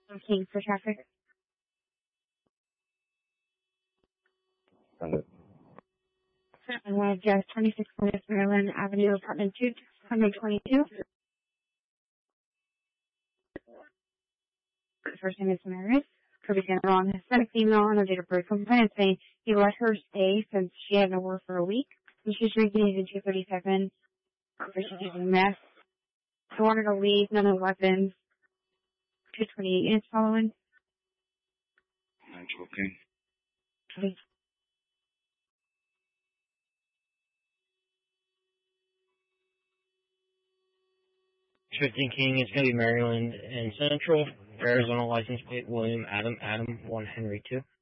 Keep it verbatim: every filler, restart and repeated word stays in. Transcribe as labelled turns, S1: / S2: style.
S1: King for traffic.
S2: Got it.
S1: I want to address twenty-six West Maryland Avenue, apartment two twenty-two. First name is Maris. Could be getting wrong. Has sent a female on her date of birth complaint saying he let her stay since she had no work for a week. And she's drinking in two thirty-seven. She's using meth. She wanted to leave, none of the weapons. two twenty-eight minutes following.
S2: Not joking.
S1: Okay.
S3: fifteen King is going to be Maryland and Central. Arizona license plate William Adam Adam one Henry two.